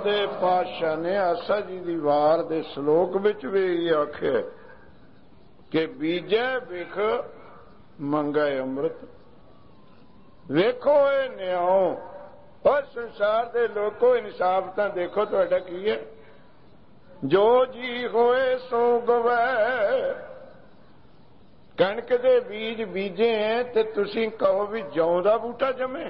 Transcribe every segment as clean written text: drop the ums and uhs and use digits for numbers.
दे पातशाह ने आसा जी दी वार दे श्लोक विच भी आख्या कि बीजे बिख मंगै अमृत। वेखो ये न्याओ और संसार दे लोगों इंसाफ तां देखो तुहाडा की है। जो जी होए सो गवै। कणक दे बीज बीजे हैं ते तुसीं कहो भी जौ दा बूटा जमे।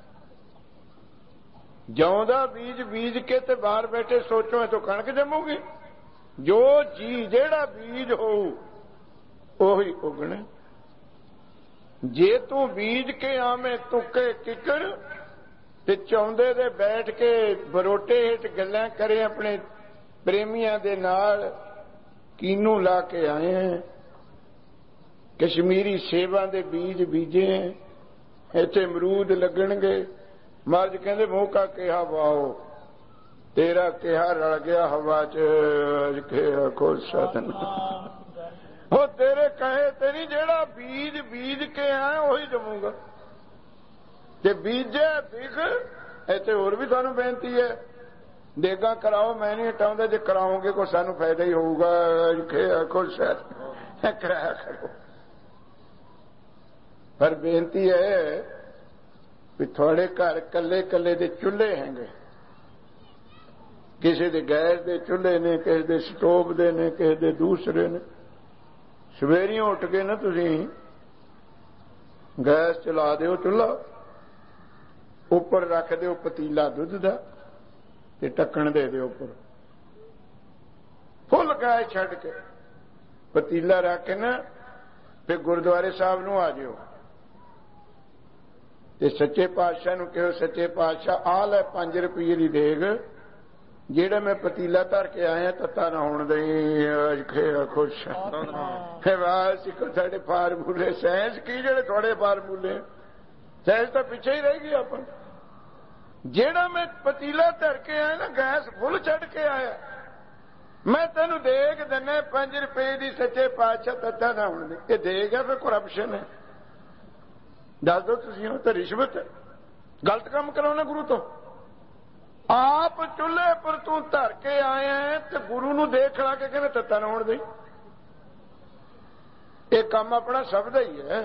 जौ दा बीज बीज के ते बाहर बैठे सोचो तो कणक जमूगी। जो जी जेड़ा बीज हो ओही उगने। जे तू बीज के आवे तुके किकड़ ते चौंदे दे बैठ के बरोटे हेठ गल्लां करे अपने प्रेमियां दे नाल कीनू ला के आए हैं। कश्मीरी सेबां दे बीज बीजे हैं। इत्थे अमरूद लगणगे। महाराज कहंदे मूंह का केहा वाओ तेरा केहा रल गया हवा च केहा खोल साधन। वो तेरे कहे ते नहीं जेड़ा बीज बीज के आए वही जमूगा। ते बीजे बिख इत्थे होर भी तुहानूं बेनती है देगा कराओ मैं नहीं हटाऊंगा। जे कराओगे को सानूं फायदा ही होऊगा। केहा खोल साधन कराया करो। पर बेनती है भी थोड़े घर कले कले दे चूल्हे हैंगे। किसी दे गैस दे चूल्हे ने किसी दे स्टोव दे ने किसी दे दूसरे ने। सवेरियों उठ के ना तुसीं गैस चला दिओ चूल्हा उपर रख दिओ पतीला दुध दा ते ढक्कण दे दिओ उपर फुल गैस छड्ड के पतीला रख के ना फिर गुरुद्वारे साहब नूं आ जिओ ते सच्चे पातशाह नूं कहो सच्चे पातशाह आ लै 5 रुपये दी देग जेड़ा मैं पतीला धर के आया तत्ता ना होण दई। खुश सिखो साडे फार्मूले साइंस की जेड़े थोड़े फार्मूले साइंस तो पिछे ही रह गई अपन। जेड़ा मैं पतीला धर के आया ना गैस फुल चढ़ के आया मैं तेनू देग दिना 5 रुपये दी सच्चे पातशाह तत्ता ना होण दई। ये देग है फिर करप्शन है। दस दो तुसीं तो रिश्वत है। गलत काम कराना गुरु तो। आप चूल्हे पर तू धर के आए हैं तो गुरु नूं देख ला के कहने तत्ता ना होण दई। ये काम अपना सब दा ही है।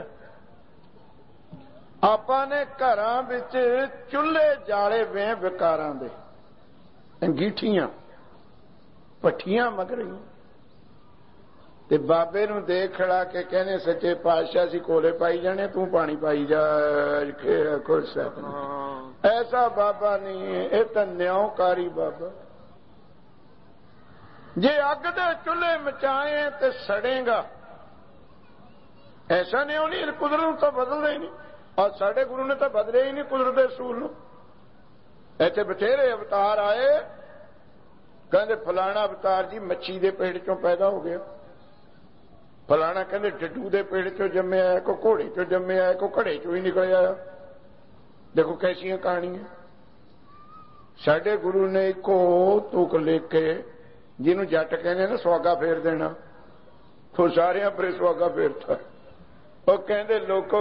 आपां ने घरां विच चूल्हे जाले वे विकारां दे अंगीठियां भट्ठियां मग रही ते बाबे नूं देख ला के कहने सच्चे पातशाह सी कोले पाई जाने तू पानी पाई जा। खुश ऐसा बाबा नहीं है। यह तो न्यायकारी बाबा। जे अग दे चूल्हे मचाए तो सड़ेगा ऐसा न्याय नहीं। कुदरत तो बदलदा ही नहीं और साडे गुरु ने तो बदले ही नहीं कुदरत दे असूल नूं। इत्थे बथेरे अवतार आए कहंदे फलाना अवतार जी मच्छी दे पेट चों पैदा हो गया। फलाना कहंदे डड्डू दे पेट चों जम्मे आया को घोड़े चों जम्मे आया को घड़े चों ही निकल आया। देखो कैसियां कहानियां। साडे गुरु ने इको तुक लिख के जिन्हों जट कहने ना सुहागा फेर देना तो सारे पर सुहागा फेरता। वो कहंदे लोको